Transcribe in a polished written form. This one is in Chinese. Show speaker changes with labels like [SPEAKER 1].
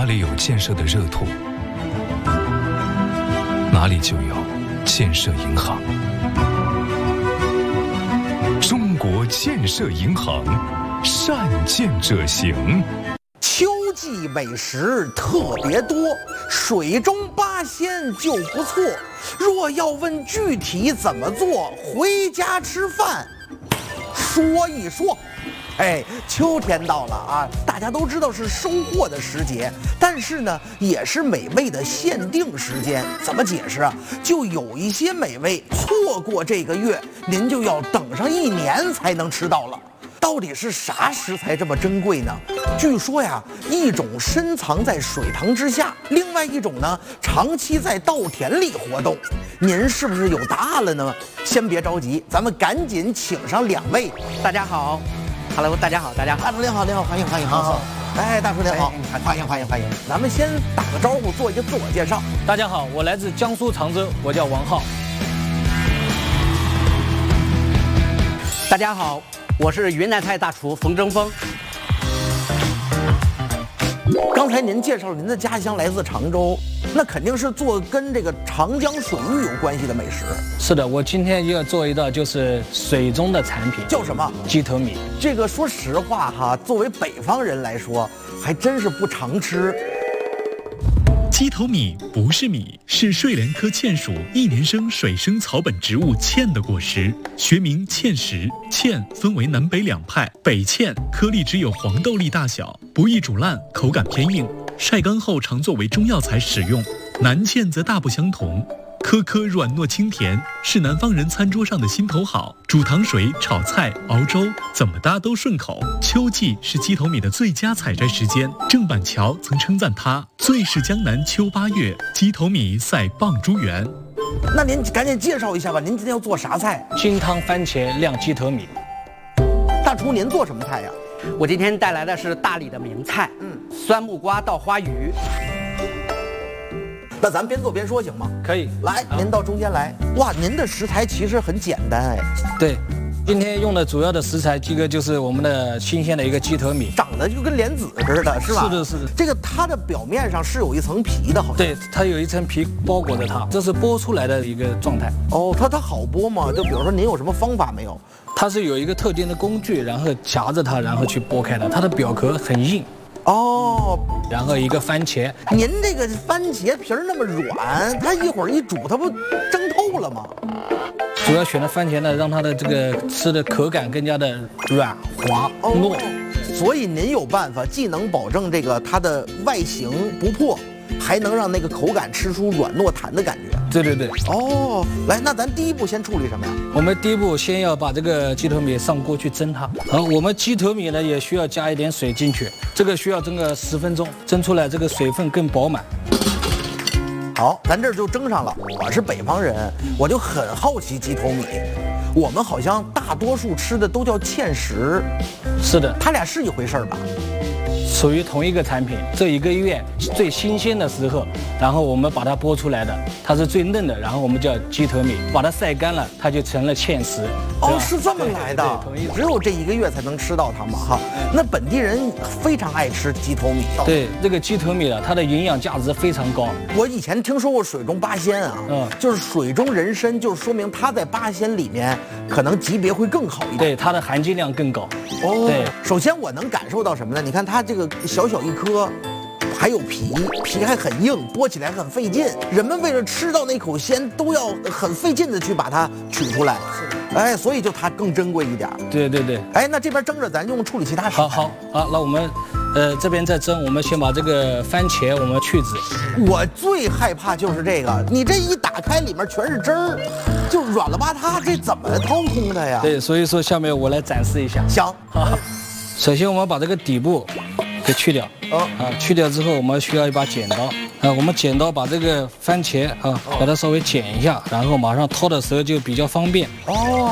[SPEAKER 1] 哪里有建设的热土，哪里就有建设银行。中国建设银行，善建者行。
[SPEAKER 2] 秋季美食特别多，水中八仙就不错。若要问具体怎么做，回家吃饭说一说。秋天到了啊，大家都知道是收获的时节，但是呢，也是美味的限定时间。怎么解释啊？就有一些美味错过这个月，您就要等上1年才能吃到了。到底是啥食材这么珍贵呢？据说呀，一种深藏在水塘之下，另外一种呢，长期在稻田里活动。您是不是有答案了呢？先别着急，咱们赶紧请上2位。
[SPEAKER 3] 大家好。Hello， 大家好，大家好。
[SPEAKER 2] 大叔您好，您好，欢迎欢迎，好。大叔您好，欢迎欢迎欢迎。咱们先打个招呼，做一个自我介绍。
[SPEAKER 3] 大家好，我来自江苏常州，我叫王浩。大家好，我是云南菜大厨冯争锋。
[SPEAKER 2] 刚才您介绍了您的家乡来自常州，那肯定是做跟这个长江水域有关系的美食。
[SPEAKER 3] 是的，我今天要做一道就是水中的产品，
[SPEAKER 2] 叫什么？
[SPEAKER 3] 鸡头米。
[SPEAKER 2] 这个说实话哈，作为北方人来说，还真是不常吃。
[SPEAKER 4] 鸡头米不是米，是睡莲科茜属1年生水生草本植物茜的果实，学名茜石。茜分为南北2派，北茜颗粒只有黄豆粒大小，不易煮烂，口感偏硬，晒干后常作为中药材使用。南茜则大不相同，颗颗软糯清甜，是南方人餐桌上的心头好。煮糖水、炒菜、熬粥，怎么搭都顺口。秋季是鸡头米的最佳采摘时间，郑板桥曾称赞它最是江南秋8月，鸡头米赛傍珠园。
[SPEAKER 2] 那您赶紧介绍一下吧，您今天要做啥菜？
[SPEAKER 3] 清汤番茄晾鸡头米。
[SPEAKER 2] 大厨，您做什么菜呀？
[SPEAKER 3] 我今天带来的是大理的名菜，酸木瓜稻花鱼。
[SPEAKER 2] 那咱边做边说行吗？
[SPEAKER 3] 可以。
[SPEAKER 2] 来，您到中间来。哇，您的食材其实很简单
[SPEAKER 3] 对，今天用的主要的食材，这个就是我们的新鲜的一个鸡头米，
[SPEAKER 2] 长得就跟莲子似的，是吧？
[SPEAKER 3] 是的，是的。
[SPEAKER 2] 这个它的表面上是有一层皮的，好像。
[SPEAKER 3] 对，它有一层皮包裹着它，这是剥出来的一个状态。
[SPEAKER 2] 哦，它好剥吗？就比如说您有什么方法没有？
[SPEAKER 3] 它是有一个特定的工具，然后夹着它，然后去剥开的。它的表壳很硬。
[SPEAKER 2] 哦，
[SPEAKER 3] 然后一个番茄，
[SPEAKER 2] 您这个番茄皮儿那么软，它一会儿一煮，它不蒸透了吗？
[SPEAKER 3] 主要选的番茄呢，让它的这个吃的口感更加的软滑糯。
[SPEAKER 2] 所以您有办法，既能保证这个它的外形不破，还能让那个口感吃出软糯弹的感觉。
[SPEAKER 3] 对。
[SPEAKER 2] 哦，来，那咱第一步先处理什么呀？
[SPEAKER 3] 我们第一步先要把这个鸡头米上锅去蒸它。然后我们鸡头米呢也需要加一点水进去，这个需要蒸个10分钟，蒸出来这个水分更饱满。
[SPEAKER 2] 好，咱这就蒸上了。我是北方人，我就很好奇鸡头米。我们好像大多数吃的都叫芡实，
[SPEAKER 3] 是的，
[SPEAKER 2] 它俩是一回事儿吧？
[SPEAKER 3] 属于同一个产品，这1个月最新鲜的时候，然后我们把它剥出来的，它是最嫩的，然后我们叫鸡头米，把它晒干了，它就成了芡实。
[SPEAKER 2] 哦，是这么来的，
[SPEAKER 3] 对，
[SPEAKER 2] 只有这1个月才能吃到它嘛，哈。那本地人非常爱吃鸡头米。
[SPEAKER 3] 对，这个鸡头米呢，它的营养价值非常高。
[SPEAKER 2] 我以前听说过水中八仙啊，就是水中人参，就是说明它在八仙里面可能级别会更好一点。
[SPEAKER 3] 对，它的含金量更高。
[SPEAKER 2] 哦，
[SPEAKER 3] 对，
[SPEAKER 2] 首先我能感受到什么呢？你看它这个小小一颗，还有皮还很硬，剥起来很费劲。人们为了吃到那口鲜，都要很费劲的去把它取出来。所以就它更珍贵一点。
[SPEAKER 3] 对。
[SPEAKER 2] 那这边蒸着，咱用处理其他食材。
[SPEAKER 3] 好，那我们这边再蒸，我们先把这个番茄我们去籽。
[SPEAKER 2] 我最害怕就是这个，你这一打开里面全是汁儿，就软了吧嗒，这怎么掏空的呀？
[SPEAKER 3] 对，所以说下面我来展示一下。
[SPEAKER 2] 行。
[SPEAKER 3] 好，首先我们把这个底部给去掉。去掉之后，我们需要一把剪刀。我们剪刀把这个番茄把它稍微剪一下，然后马上掏的时候就比较方便。哦。